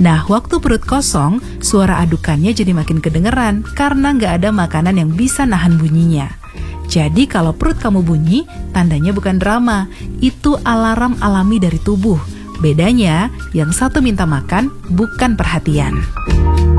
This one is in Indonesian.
Nah, waktu perut kosong, suara adukannya jadi makin kedengeran karena nggak ada makanan yang bisa nahan bunyinya. Jadi kalau perut kamu bunyi, tandanya bukan drama, itu alarm alami dari tubuh. Bedanya, yang satu minta makan, bukan perhatian.